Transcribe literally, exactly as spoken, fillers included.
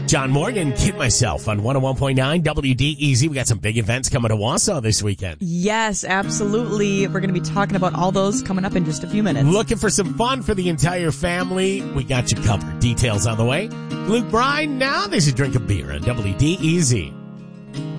John Morgan, Kid Myself on one oh one point nine W D E Z. We got some big events coming to Wausau this weekend. Yes, absolutely. We're going to be talking about all those coming up in just a few minutes. Looking for some fun for the entire family? We got you covered. Details on the way. Luke Bryan, now there's a drink of beer on W D E Z.